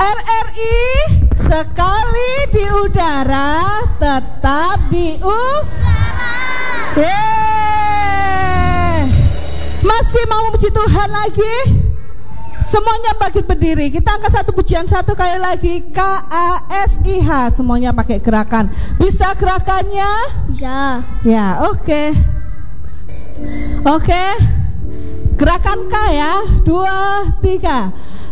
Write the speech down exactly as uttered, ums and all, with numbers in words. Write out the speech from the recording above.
R R I sekali di udara tetap di udara. Yeay. Masih mau puji Tuhan lagi? Semuanya bangkit berdiri. Kita angkat satu pujian satu kali lagi. K A S I H. Semuanya pakai gerakan. Bisa gerakannya? Bisa. Ya, oke. Okay. Oke okay. Gerakan K ya. Dua, tiga.